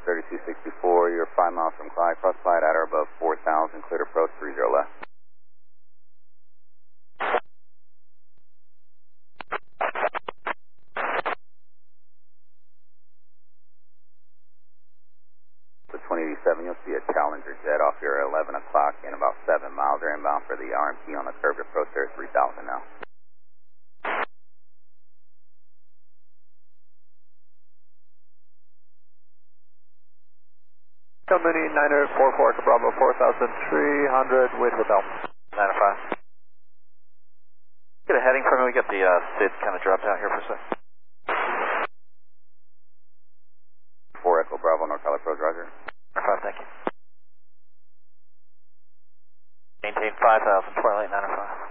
3264, you're 5 miles from Clyde, cross Clyde at or above 4,000, clear to approach 30 left. So 2087, you'll see a Challenger jet off here at 11 o'clock in about 7 miles. They're inbound for the RMP on the curved approach there at 3,000 now. Company 944 to Bravo 4,300, wait for bell. 905. Get a heading for me, we get the SID kind of dropped out here for a sec. 4 Echo Bravo, NorCal approach, roger. 905, thank you. Maintain 5,000, Twilight 905.